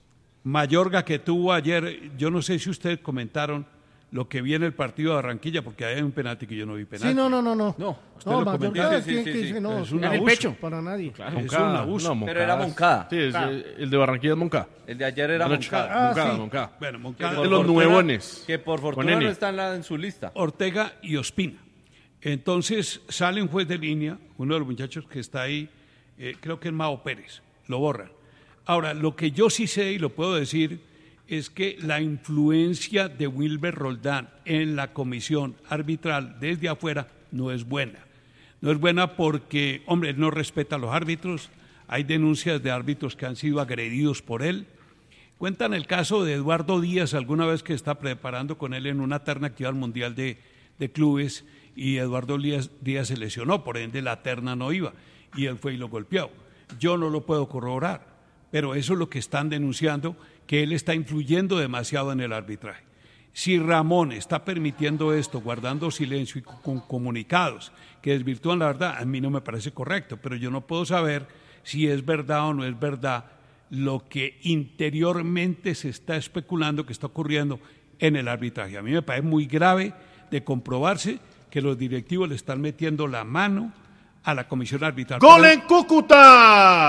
Mayorga, que tuvo ayer, yo no sé si ustedes comentaron lo que vi en el partido de Barranquilla, porque hay un penalti que yo no vi penalti. Sí, no, no, no, no. No, usted no, lo Mayorga, sí, sí, sí, sí, sí. No, es un en abuso. el pecho. Para nadie. Claro, es Moncada, un abuso. No, Moncada. Pero era Moncada. Sí, es, Moncada. el de Barranquilla es Moncada. El de ayer era No, Moncada. Ah, Moncada, sí. Moncada. Bueno, Moncada. De los fortuna, nuevones. Que por fortuna no está en, la, en su lista. Ortega y Ospina. Entonces sale un juez de línea, uno de los muchachos que está ahí, eh, creo que es Mao Pérez, lo borran. Ahora, lo que yo sí sé y lo puedo decir es que la influencia de Wilber Roldán en la comisión arbitral desde afuera no es buena. No es buena porque, hombre, él no respeta a los árbitros, hay denuncias de árbitros que han sido agredidos por él. Cuentan el caso de Eduardo Díaz, alguna vez que está preparando con él en una terna que iba al Mundial de, de Clubes, y Eduardo Díaz, Díaz se lesionó, por ende la terna no iba, y él fue y lo golpeó. Yo no lo puedo corroborar, pero eso es lo que están denunciando, que él está influyendo demasiado en el arbitraje. Si Ramón está permitiendo esto, guardando silencio y con comunicados que desvirtúan la verdad, a mí no me parece correcto, pero yo no puedo saber si es verdad o no es verdad lo que interiormente se está especulando que está ocurriendo en el arbitraje. A mí me parece muy grave de comprobarse que los directivos le están metiendo la mano a la comisión arbitral. ¡Gol en Cúcuta!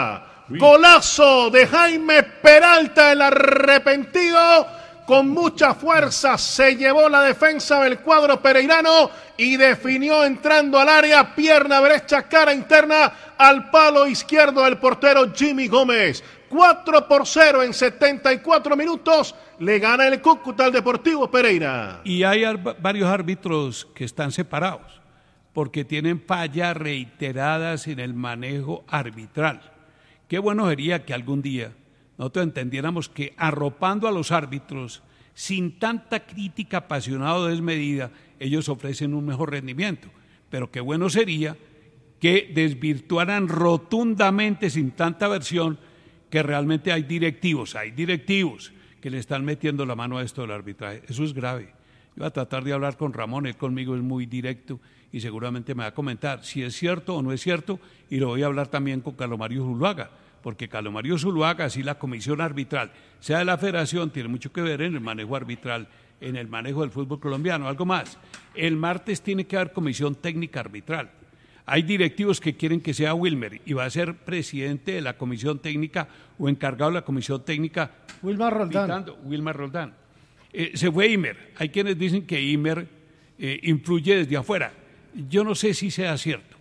Golazo de Jaime Peralta, el arrepentido. Con mucha fuerza se llevó la defensa del cuadro pereirano y definió entrando al área, pierna derecha, cara interna, al palo izquierdo del portero Jimmy Gómez. cuatro por cero en setenta y cuatro minutos, le gana el Cúcuta al Deportivo Pereira. Y hay ar- varios árbitros que están separados porque tienen fallas reiteradas en el manejo arbitral. Qué bueno sería que algún día nosotros entendiéramos que arropando a los árbitros, sin tanta crítica apasionada o desmedida, ellos ofrecen un mejor rendimiento. Pero qué bueno sería que desvirtuaran rotundamente, sin tanta aversión, que realmente hay directivos, hay directivos que le están metiendo la mano a esto del arbitraje. Eso es grave. Yo voy a tratar de hablar con Ramón, él conmigo es muy directo y seguramente me va a comentar si es cierto o no es cierto, y lo voy a hablar también con Carlos Mario Zuluaga, porque Carlos Mario Zuluaga, así la comisión arbitral, sea de la federación, tiene mucho que ver en el manejo arbitral, en el manejo del fútbol colombiano. Algo más, el martes tiene que haber comisión técnica arbitral. Hay directivos que quieren que sea Wilmer y va a ser presidente de la comisión técnica o encargado de la comisión técnica. Wilmar Roldán. Pitando, Wilmar Roldán. Eh, se fue Imer. Hay quienes dicen que Imer eh, influye desde afuera. Yo no sé si sea cierto.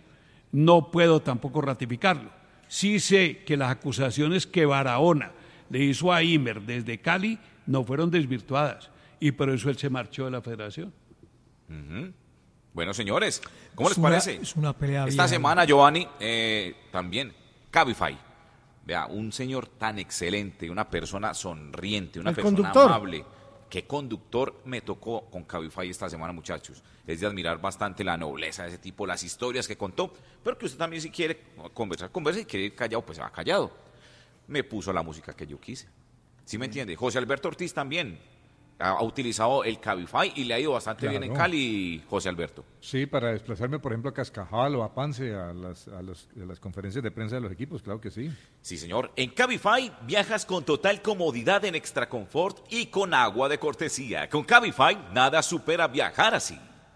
No puedo tampoco ratificarlo. Sí sé que las acusaciones que Barahona le hizo a Imer desde Cali no fueron desvirtuadas y por eso él se marchó de la federación. Uh-huh. Bueno, señores, ¿cómo Es les una- parece? es una pelea Esta vieja. semana, Giovanni, eh, también, Cabify. Vea, un señor tan excelente, una persona sonriente, una El persona conductor. amable. ¿Qué conductor me tocó con Cabify esta semana, muchachos? Es de admirar bastante la nobleza de ese tipo, las historias que contó, pero que usted también, si quiere conversar, conversa, y quiere ir callado, pues se va callado. Me puso la música que yo quise. ¿Sí me entiende? José Alberto Ortiz también ha, ha utilizado el Cabify y le ha ido bastante Claro. bien en Cali, José Alberto. Sí, para desplazarme, por ejemplo, a Cascajal o a Pance, a las, a, los- a las conferencias de prensa de los equipos, claro que sí. Sí, señor. En Cabify viajas con total comodidad en Extra Confort y con agua de cortesía. Con Cabify nada supera viajar así.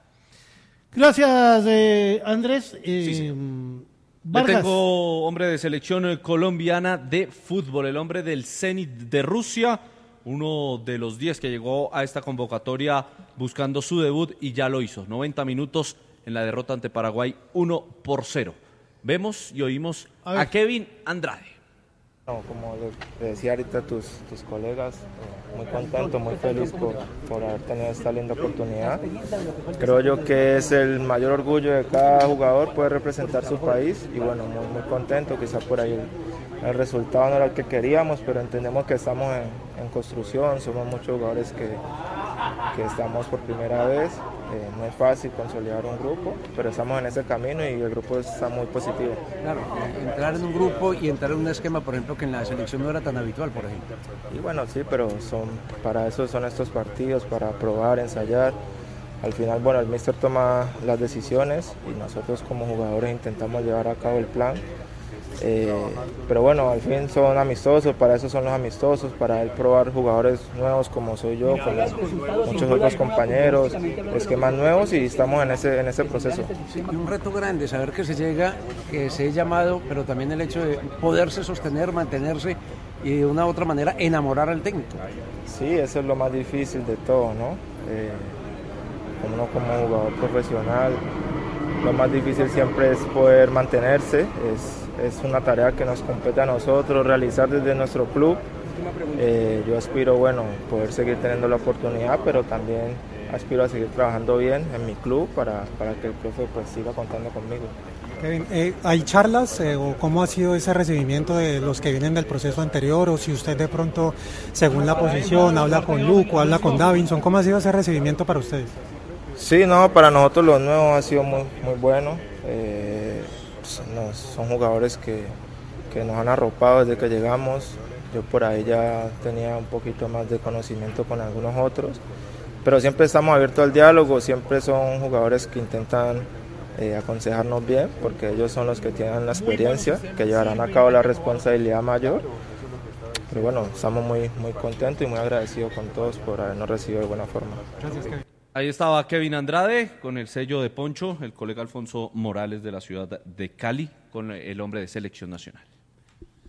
Gracias, eh, Andrés. Eh, Yo Vargas. tengo hombre de selección eh, colombiana de fútbol, el hombre del Zenit de Rusia, uno de los diez que llegó a esta convocatoria buscando su debut y ya lo hizo. noventa minutos en la derrota ante Paraguay, uno por cero. Vemos y oímos A a, ver. Kevin Andrade. No, como le decía ahorita a tus, tus colegas, eh, muy contento, muy feliz por, por haber tenido esta linda oportunidad. Creo yo que es el mayor orgullo de cada jugador poder representar su país y bueno, muy, muy contento, quizá por ahí el, el resultado no era el que queríamos, pero entendemos que estamos en, en construcción, somos muchos jugadores que, que estamos por primera vez. Eh, no es fácil consolidar un grupo, pero estamos en ese camino y el grupo está muy positivo. Claro, entrar en un grupo y entrar en un esquema, por ejemplo, que en la selección no era tan habitual, por ejemplo. Y bueno, sí, pero son, para eso son estos partidos, para probar, ensayar. Al final, bueno, el míster toma las decisiones y nosotros como jugadores intentamos llevar a cabo el plan. Eh, pero bueno, al fin son amistosos, para eso son los amistosos, para él probar jugadores nuevos como soy yo, como muchos otros compañeros, esquemas nuevos y estamos en ese, en ese proceso. Sí, y un reto grande, saber que se llega, que se es llamado, pero también el hecho de poderse sostener, mantenerse y de una u otra manera enamorar al técnico. Sí, eso es lo más difícil de todo, ¿no? Eh, uno como jugador profesional, lo más difícil siempre es poder mantenerse, es, es una tarea que nos compete a nosotros realizar desde nuestro club. Eh, yo aspiro, bueno, poder seguir teniendo la oportunidad, pero también aspiro a seguir trabajando bien en mi club para, para que el profe pues siga contando conmigo. Kevin, eh, ¿hay charlas eh, o cómo ha sido ese recibimiento de los que vienen del proceso anterior? O si usted de pronto, según la posición, habla con Luco, habla con Davinson, ¿cómo ha sido ese recibimiento para ustedes? Sí, no, para nosotros los nuevos ha sido muy, muy bueno. Eh, nos, son jugadores que, que nos han arropado desde que llegamos. Yo por ahí ya tenía un poquito más de conocimiento con algunos otros, pero siempre estamos abiertos al diálogo, siempre son jugadores que intentan eh, aconsejarnos bien, porque ellos son los que tienen la experiencia, que llevarán a cabo la responsabilidad mayor. Pero bueno, estamos muy, muy contentos y muy agradecidos con todos por habernos recibido de buena forma. Gracias, Kevin. Ahí estaba Kevin Andrade con el sello de Poncho, el colega Alfonso Morales de la ciudad de Cali, con el hombre de selección nacional.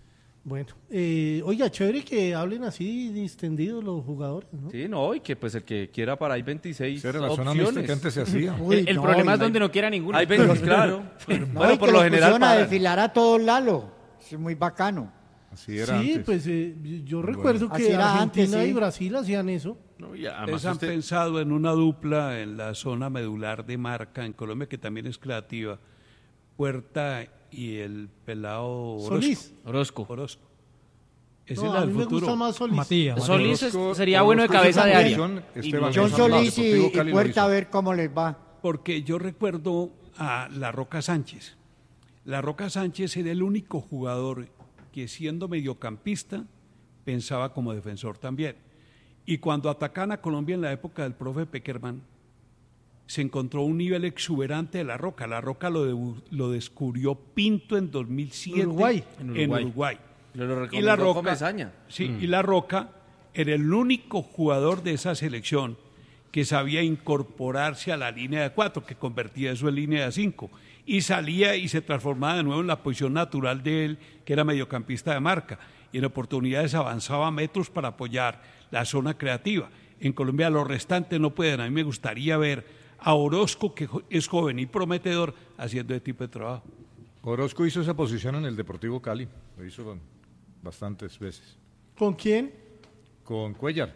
Bueno, eh, oiga, chévere que hablen así distendidos los jugadores, ¿no? Sí, no, y que pues el que quiera para hay veintiséis Era la zona mixta que antes se hacía. Uy, el el no, problema es hay- donde no quiera ninguno. Hay veintiséis, claro. No, bueno, y por que lo los general pusieron a paran. desfilar a todos Lalo. Es muy bacano. Así era Sí, antes. pues eh, yo recuerdo Así que era Argentina antes, sí. y Brasil hacían eso. No, y además Ustedes han usted- pensado en una dupla en la zona medular de Marca, en Colombia, que también es creativa. Puerta y el pelado Orozco. Solís. Orozco. Orozco. Ese No, es a el mí me futuro. gusta más Solís. Matías. Matías. Solís es- Orozco- sería bueno de Orozco cabeza hizo de esa área. posición, Esteban John Mendoza, Solís y, Deportivo y Cali lo Puerta hizo. a ver cómo les va. Porque yo recuerdo a La Roca Sánchez. La Roca Sánchez era el único jugador que, siendo mediocampista, pensaba como defensor también. Y cuando atacan a Colombia en la época del profe Peckerman, se encontró un nivel exuberante de La Roca. La Roca lo, de- lo descubrió Pinto en dos mil siete Uruguay. en En Uruguay. Uruguay. Le lo Y recomendó La Roca, Comesaña. sí, Mm. y La Roca era el único jugador de esa selección que sabía incorporarse a la línea de cuatro, que convertía eso en línea de cinco, y salía y se transformaba de nuevo en la posición natural de él, que era mediocampista de marca, y en oportunidades avanzaba metros para apoyar la zona creativa. En Colombia los restantes no pueden. A mí me gustaría ver a Orozco, que jo- es joven y prometedor, haciendo ese tipo de trabajo. Orozco hizo esa posición en el Deportivo Cali, lo hizo con- bastantes veces. ¿Con quién? Con Cuellar.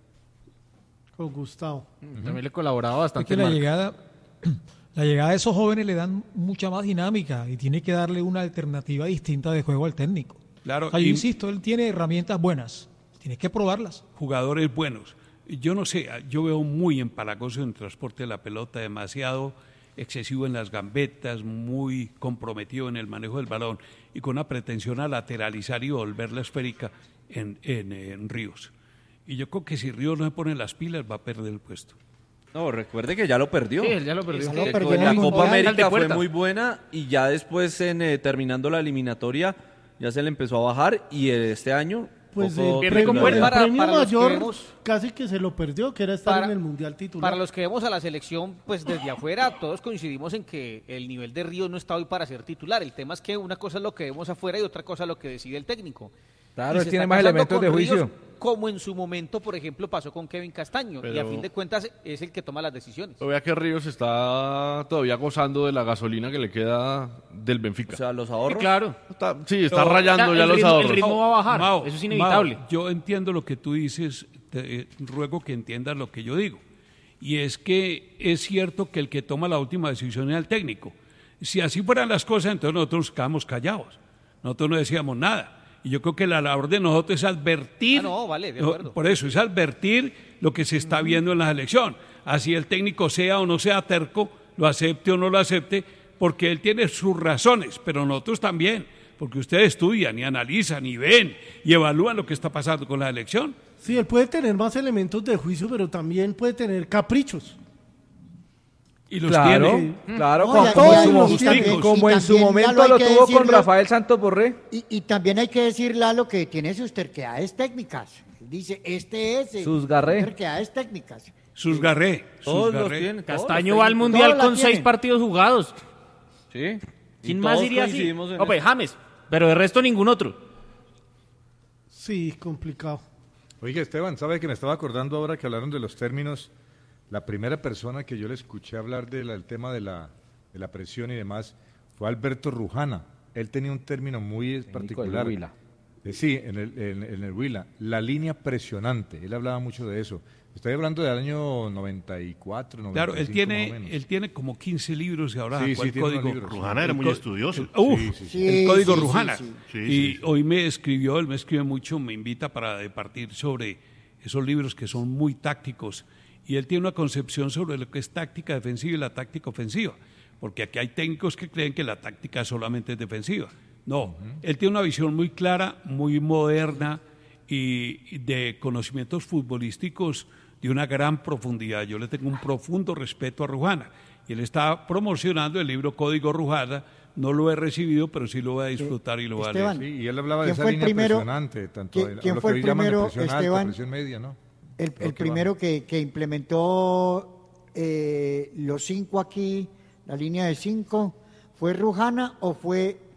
Con Gustavo. También le colaboraba bastante. Es que la Marca. llegada, la llegada de esos jóvenes le dan mucha más dinámica y tiene que darle una alternativa distinta de juego al técnico. Claro, O sea, yo y- insisto, él tiene herramientas buenas, tienes que probarlas. Jugadores buenos. Yo no sé, yo veo muy empalagoso en el transporte de la pelota, demasiado excesivo en las gambetas, muy comprometido en el manejo del balón y con una pretensión a lateralizar y volver la esférica en, en, en Ríos. Y yo creo que si Ríos no se pone las pilas va a perder el puesto. No, recuerde que ya lo perdió. Sí, él ya lo perdió. Es Ya que lo perdió con en la el Copa Mundial. América De fue puerta. muy buena y ya después, en, eh, terminando la eliminatoria, ya se le empezó a bajar y eh, este año... Pues poco el titular. premio, el Para- premio para los que mayor vemos- casi que se lo perdió, que era estar Para- en el Mundial titular. Para los que vemos a la selección, pues desde afuera todos coincidimos en que el nivel de Ríos no está hoy para ser titular. El tema es que una cosa es lo que vemos afuera y otra cosa es lo que decide el técnico. Claro, Y él se tiene está más pasando elementos con de Ríos, juicio. como en su momento, por ejemplo, pasó con Kevin Castaño. Y a Pero- fin de cuentas es el que toma las decisiones. Pero vea que Ríos está todavía gozando de la gasolina que le queda del Benfica. O sea, los ahorros. Sí, claro. Está- sí, está No, rayando ya ya el los ritmo- el ahorros. ritmo va a bajar. Mao, Eso es inevitable. Mao, yo entiendo lo que tú dices, te, eh, ruego que entiendas lo que yo digo. Y es que es cierto que el que toma la última decisión es el técnico. Si así fueran las cosas, entonces nosotros nos quedamos callados. Nosotros no decíamos nada. Y yo creo que la labor de nosotros es advertir. Ah, no, vale, de no, acuerdo. por eso, es advertir lo que se está viendo en la selección. Así el técnico sea o no sea terco, lo acepte o no lo acepte, porque él tiene sus razones, pero nosotros también, porque ustedes estudian y analizan y ven y evalúan lo que está pasando con la selección. Sí, él puede tener más elementos de juicio, pero también puede tener caprichos. Y los Claro, tiene. claro, No, como, y- y- como en su y mo- también- como y en su también, momento Lalo, hay lo que tuvo con decirlo. Rafael Santos Borré. Y, y también hay que decir, Lalo, que tiene sus terquedades técnicas. Dice, este es... eh, Sus garré. Terquedades técnicas. Sus garré. Sus Todos los garré. tienen. todos Castaño los va al técnicos. Mundial Todos la con seis tienen. partidos jugados. Sí. Y ¿Quién más todos diría así? coincidimos en No, pues eso. James, pero de resto ningún otro. Sí, complicado. Oiga, Esteban, ¿sabe que me estaba acordando ahora que hablaron de los términos? La primera persona que yo le escuché hablar de la- del tema de la, de la presión y demás fue Alberto Rujana. Él tenía un término muy Técnico del particular. Huila. Eh, Sí, en el, en, en el Huila. La línea presionante. Él hablaba mucho de eso. Estoy hablando del año noventa y cuatro, noventa y cinco Claro, él más o tiene, menos. él tiene como quince libros y ahora Sí, sacó sí, el tiene unos código. libros, sí. Rujana era El muy co- estudioso. el- uf, Sí, sí, sí. el Sí, código sí, Rujana. sí, sí. Y Sí, sí. hoy me escribió, él me escribe mucho, me invita para departir sobre esos libros que son muy tácticos. Y él tiene una concepción sobre lo que es táctica defensiva y la táctica ofensiva. Porque aquí hay técnicos que creen que la táctica solamente es defensiva. No, él tiene una visión muy clara, muy moderna y de conocimientos futbolísticos de una gran profundidad. Yo le tengo un profundo respeto a Rujana y él está promocionando el libro Código Rujana. No lo he recibido, pero sí lo voy a disfrutar y lo voy a Esteban, leer. Sí, y él hablaba de ¿quién esa fue el línea primero- presionante, tanto ¿quién- de- quién lo fue que el hoy llaman de primero, presión alta, Esteban? presión media, ¿no? El, Creo el que primero baja. que, que implementó eh, los cinco aquí, la línea de cinco, ¿fue Rujana o fue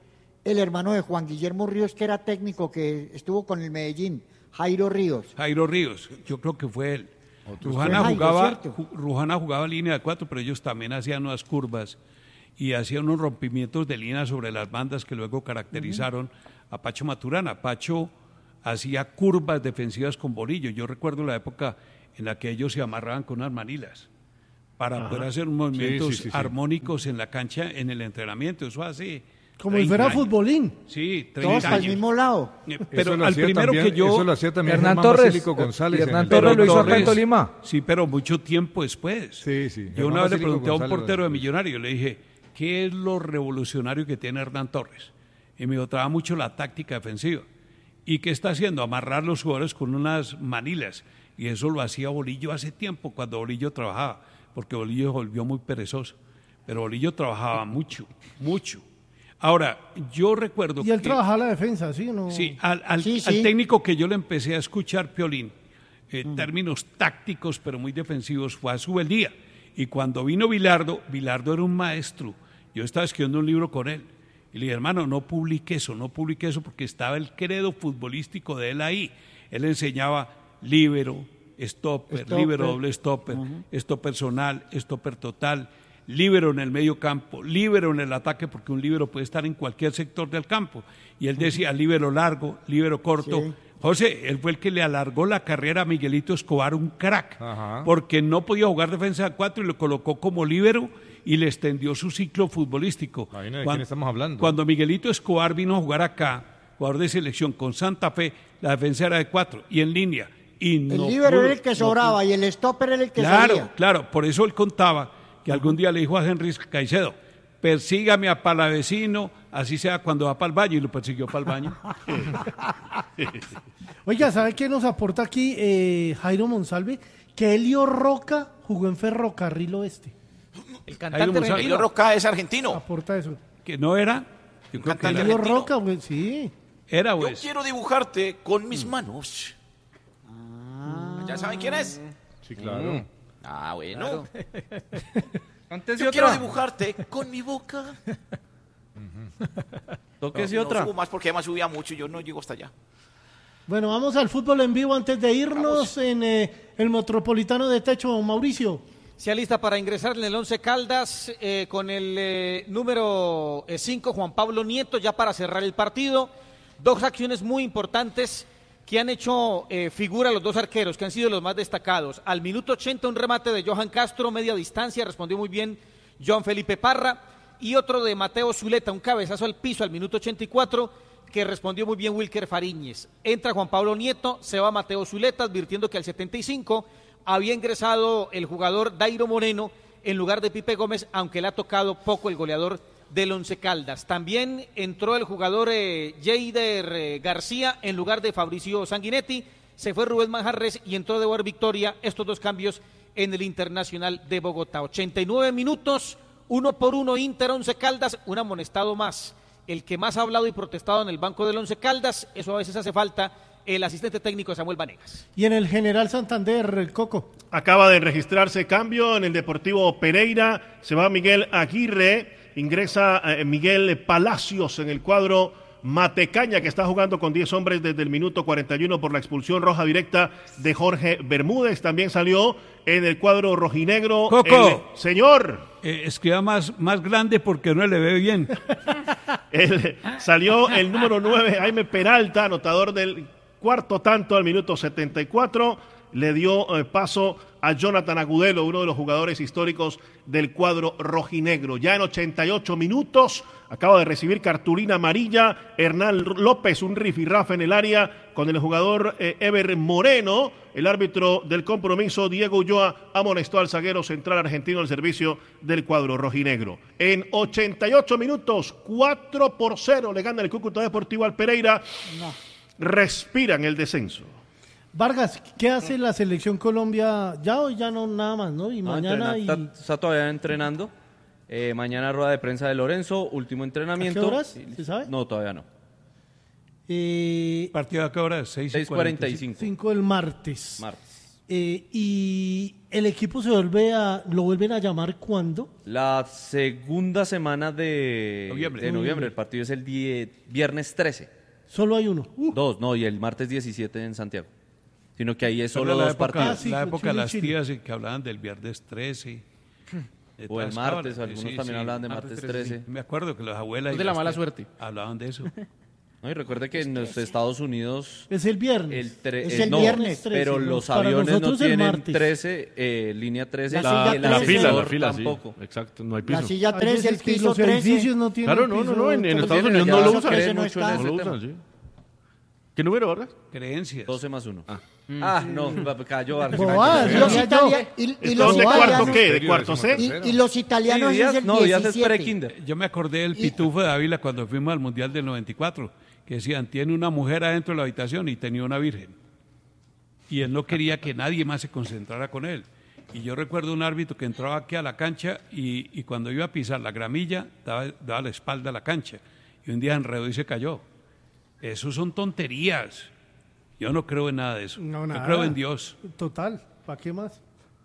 el hermano de Juan Guillermo Ríos, que era técnico, que estuvo con el Medellín, Jairo Ríos. Jairo Ríos, yo creo que fue él. Otro Rujana Jairo, jugaba, ¿cierto? ju- Rujana jugaba línea de cuatro, pero ellos también hacían unas curvas y hacían unos rompimientos de línea sobre las bandas que luego caracterizaron a Pacho Maturana. Pacho hacía curvas defensivas con bolillo. Yo recuerdo la época en la que ellos se amarraban con unas manilas para Ajá. poder hacer unos movimientos Sí, sí, sí, sí. armónicos en la cancha, en el entrenamiento. Eso hace Como si treinta fuera años. futbolín. Sí, Todos treinta para el años. mismo lado. Eh, Eso Pero lo al hacía primero también- que yo... eso lo hacía también Hernán Germán Torres. Basílico González Y en Hernán el- Torres lo hizo acá en Torres, Tolima. Sí, pero mucho tiempo después. Sí, sí. Yo Germán una vez le Basílico pregunté a un González portero de después. Millonario, le dije, ¿qué es lo revolucionario que tiene Hernán Torres? Y me dijo, trabaja mucho la táctica defensiva. ¿Y qué está haciendo? Amarrar los jugadores con unas manilas. Y eso lo hacía Bolillo hace tiempo, cuando Bolillo trabajaba, porque Bolillo se volvió muy perezoso. Pero Bolillo trabajaba mucho, mucho. Ahora, yo recuerdo Y él que... trabajaba la defensa, ¿sí? ¿No? Sí, al, al- Sí, al sí. técnico que yo le empecé a escuchar, Piolín, eh, términos tácticos pero muy defensivos, fue a Subeldía. Y cuando vino Bilardo, Bilardo era un maestro. Yo estaba escribiendo un libro con él. Y le dije, hermano, no publique eso, no publique eso, porque estaba el credo futbolístico de él ahí. Él enseñaba líbero, stopper, Stopper. líbero doble stopper, stopper personal, stopper total, líbero en el medio campo, líbero en el ataque, porque un líbero puede estar en cualquier sector del campo. Y él decía líbero largo, líbero corto. Sí. José, él fue el que le alargó la carrera a Miguelito Escobar, un crack, porque no podía jugar defensa de cuatro y lo colocó como líbero y le extendió su ciclo futbolístico. Imagina de Cuan- quién estamos hablando. Cuando Miguelito Escobar vino a jugar acá, jugador de selección con Santa Fe, la defensa era de cuatro y en línea. Y El no líbero pudo- era el que no sobraba pudo. y el stopper era el que Claro, salía. claro, por eso él contaba que algún día le dijo a Henry Caicedo, persígame a Palavecino, así sea cuando va para el baño, y lo persiguió para el baño. Oiga, ¿sabe qué nos aporta aquí eh, Jairo Monsalve? Que Elio Roca jugó en Ferrocarril Oeste. El cantante argentino. Elio Roca es argentino. Aporta eso. Que no era, yo creo que era. Elio Roca, pues sí. Era, Yo pues. quiero dibujarte con mis manos. ¿Ya saben quién es? Sí, claro. Ah, bueno. Cántese Yo otra. quiero dibujarte con mi boca. Tóquese no, otra. No subo más porque además subía mucho y yo no llego hasta allá. Bueno, vamos al fútbol en vivo antes de irnos en eh, el Metropolitano de Techo, Mauricio. Se alista para ingresar en el Once Caldas eh, con el eh, número cinco, Juan Pablo Nieto, ya para cerrar el partido. Dos acciones muy importantes que han hecho eh, figura los dos arqueros, que han sido los más destacados. Al minuto ochenta, un remate de Johan Castro, media distancia, respondió muy bien Joan Felipe Parra. Y otro de Mateo Zuleta, un cabezazo al piso al minuto ochenta y cuatro, que respondió muy bien Wilker Fariñez. Entra Juan Pablo Nieto, se va Mateo Zuleta, advirtiendo que al setenta y cinco había ingresado el jugador Dairo Moreno en lugar de Pipe Gómez, aunque le ha tocado poco el goleador del Once Caldas. También entró el jugador eh, Jeider eh, García en lugar de Fabricio Sanguinetti, se fue Rubén Manjarres y entró de Boer Victoria, estos dos cambios en el Internacional de Bogotá. ochenta y nueve minutos, uno por uno Inter Once Caldas, un amonestado más. El que más ha hablado y protestado en el banco del Once Caldas, eso a veces hace falta, el asistente técnico Samuel Vanegas. Y en el General Santander, el Coco. Acaba de registrarse cambio en el Deportivo Pereira. Se va Miguel Aguirre, ingresa eh, Miguel Palacios en el cuadro Matecaña, que está jugando con diez hombres desde el minuto cuarenta y uno por la expulsión roja directa de Jorge Bermúdez. También salió en el cuadro rojinegro. Coco. el- señor. Eh, escriba más, más grande porque no le ve bien. El- salió el número nueve, Jaime Peralta, anotador del cuarto tanto al minuto setenta y cuatro. Le dio eh, paso a Jonathan Agudelo, uno de los jugadores históricos del cuadro rojinegro. Ya en ochenta y ocho minutos acaba de recibir cartulina amarilla Hernán López, un rifirrafe en el área con el jugador eh, Ever Moreno. El árbitro del compromiso, Diego Ulloa, amonestó al zaguero central argentino al servicio del cuadro rojinegro. En ochenta y ocho minutos, cuatro por cero le gana el Cúcuta Deportivo al Pereira. No. Respiran el descenso. Vargas, ¿qué hace la selección Colombia? Ya hoy ya no nada más, ¿no? Y No, mañana y... entrena- está, está todavía entrenando. Eh, mañana rueda de prensa de Lorenzo, último entrenamiento. ¿A qué horas? ¿Se sabe? No, todavía no. Eh, ¿Partido a qué hora es? seis cuarenta y cinco. cinco del martes. Martes. Eh, y el equipo se vuelve a, lo vuelven a llamar ¿cuándo? La segunda semana de Noviembre. de noviembre. El partido es el die- viernes trece. Solo hay uno. Uh. Dos, no, y el martes diecisiete en Santiago. Sino que ahí es solo la dos época, partidos. Ah, sí, la con época de Chile, las Chile. tías y que hablaban del viernes trece. de O el todas martes, cabras. algunos también hablaban de martes trece. Sí, me acuerdo que las abuelas Es y de la las mala tías suerte. hablaban de eso. No, y recuerde que en los Estados Unidos Es el viernes. el tre- Es eh, el no, viernes pero trece, los para aviones no nosotros el tienen martes. trece, eh, línea trece, La La, silla la trece, fila, la ascensor fila, sí. tampoco. Exacto, no hay La piso. silla Hay trece, el veces que piso los edificios trece. no tienen Claro, no, no, piso, no, en, en todo- Estados tienen Unidos allá, no lo eso usan. creen no mucho está. en No ese lo tema. usan, sí. ¿Qué número, Vargas? Creencias. doce más uno. Ah. Ah, no, cayó Vargas. Bobada, Y los, ya italia- y, y los Entonces, ¿de italianos, cuarto qué? ¿De cuarto C? y, y los italianos Sí, Díaz- es el no, Díaz es diecisiete. pre-kinder. Yo me acordé del pitufo de Ávila cuando fuimos al Mundial del noventa y cuatro, que decían, tiene una mujer adentro de la habitación y tenía una virgen. Y él no quería que nadie más se concentrara con él. Y yo recuerdo un árbitro que entraba aquí a la cancha y, y cuando iba a pisar la gramilla, daba, daba la espalda a la cancha. Y un día enredó y se cayó. Eso son tonterías. Yo no creo en nada de eso. No, Yo nada. creo en Dios. Total, ¿para qué más?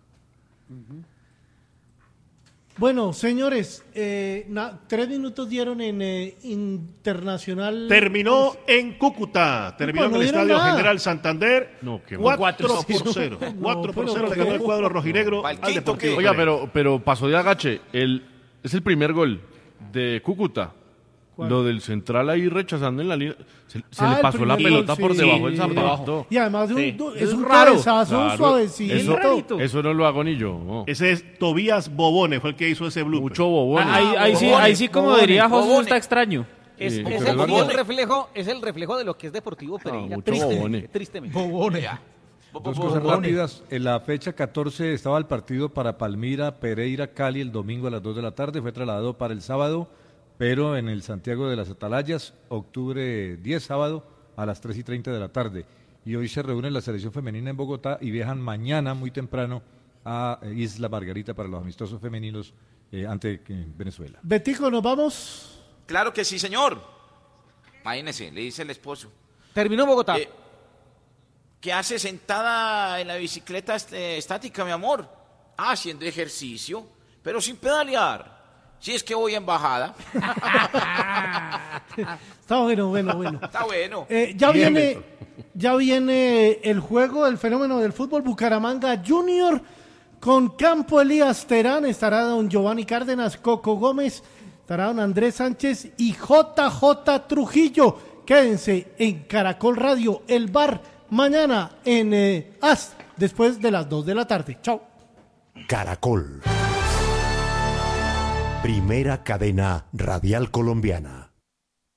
Bueno, señores, eh, na- tres minutos dieron en eh, Internacional. Terminó en Cúcuta, terminó en no el dieron Estadio nada. General Santander, No, qué cuatro mal. por cero. No, cuatro por pero cero le ¿qué? ganó el cuadro rojinegro Pa'l al quinto, Deportivo. ¿qué? Oiga, Pereira. pero, pero pasó de agache. El, es el primer gol de Cúcuta. ¿Cuál? Lo del central ahí rechazando en la línea. Se, se Ah, le el pasó la primer pelota gol, por sí. debajo del Sí. zapato. Y además de un- Sí. du- es, Es un raro. cabezazo Claro, suavecito. eso, rarito. eso no lo hago ni yo. no. Ese es Tobías Bobone, fue el que hizo ese blooper. Mucho bobón. Ah, ahí, ahí sí, ahí sí, como Bobones, diría José, bobones. está extraño. Es, Sí, es pero el, no- y el reflejo, es el reflejo de lo que es Deportivo Pereira. mucho tristemente, bobone. tristemente. Bobones. Dos cosas rápidas. En la fecha catorce estaba el partido para Palmira, Pereira, Cali el domingo a las dos de la tarde. Fue trasladado para el sábado, pero en el Santiago de las Atalayas, octubre diez, sábado, a las tres y treinta de la tarde. Y hoy se reúne la selección femenina en Bogotá y viajan mañana muy temprano a eh, Isla Margarita para los amistosos femeninos eh, ante eh, Venezuela. Betico, ¿nos vamos? Claro que sí, señor. Imagínese, le dice el esposo. Terminó Bogotá. Eh, ¿Qué hace sentada en la bicicleta este, estática, mi amor? Ah, haciendo ejercicio, pero sin pedalear. Si es que voy en bajada. Está bueno, bueno, bueno. Está bueno. Eh, ya Bien, viene, Beto. ya viene el juego, el fenómeno del fútbol. Bucaramanga Junior con Campo Elías Terán. Estará don Giovanni Cárdenas, Coco Gómez, estará don Andrés Sánchez y J J Trujillo. Quédense en Caracol Radio, el bar, mañana en eh, A S, después de las dos de la tarde. Chao. Caracol. Primera cadena radial colombiana.